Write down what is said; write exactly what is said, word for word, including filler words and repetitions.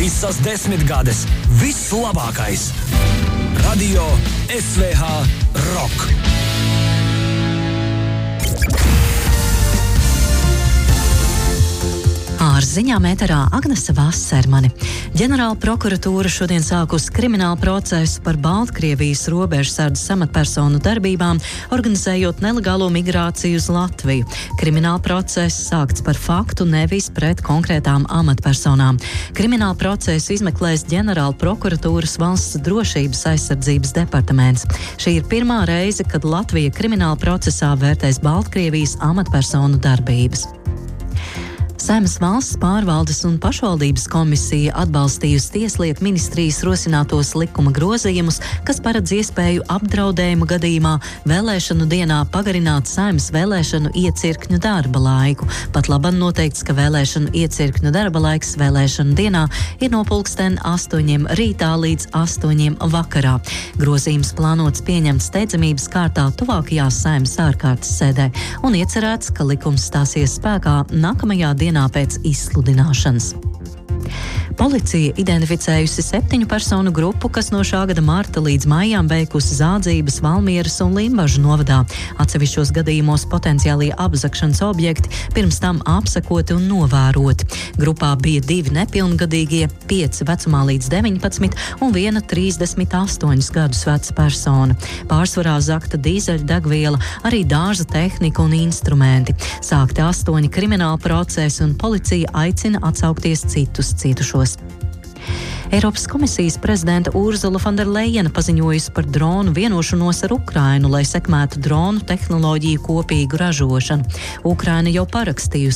Visas desmitgades, viss labākais. Radio S V H Rock. Ar ziņām ēterā Agnese Vasermane. Ģenerāla prokuratūra šodien sākus kriminālu procesu par Baltkrievijas robežsardzes amatpersonu darbībām, organizējot nelegālo migrāciju uz Latviju. Krimināla process sākts par faktu, nevis pret konkrētām amatpersonām. Krimināla procesu izmeklēs Ģenerāla prokuratūras valsts drošības aizsardzības departaments. Šī ir pirmā reize, kad Latvija krimināla procesā vērtēs Baltkrievijas amatpersonu darbības. Saeimas valsts pārvaldes un pašvaldības komisija atbalstījusi Tieslietu ministrijas rosinātos likuma grozījumus, kas paredz iespēju apdraudējumu gadījumā vēlēšanu dienā pagarināt Saeimas vēlēšanu iecirkņu darba laiku. Pat labam noteikts, ka vēlēšanu iecirkņu darba laiks vēlēšanu dienā ir no pulksten astoņiem rītā līdz astoņiem vakarā. Grozījums plānots pieņemt steidzamības kārtā tuvākajā Saeimas ārkārtas sēdē un iecerēts, ka likums stāsies spēkā nākamajā dienā pēc izsludināšanas. Policija identificējusi septiņu personu grupu, kas no šā gada marta līdz maijām veikusi zādzības Valmieras un Limbažu novadā. Atsevišķos gadījumos potenciālie apzakšanas objekti pirms tam apsekoti un novēroti. Grupā bija divi nepilngadīgie, pieci vecumā līdz deviņpadsmit un viena trīsdesmit astoņus gadus veca persona. Pārsvarā zakta dīzeļdegviela, arī dārza tehnika un instrumenti. Sākti astoņi krimināli procesi un policija aicina atsaukties citus cietušos. Eiropas komisijas prezidenta Urzula von der Leyena paziņojusi par dronu vienošanos ar Ukrainu, lai sekmētu dronu tehnoloģiju kopīgu ražošanu. Ukraina jau parakstījusi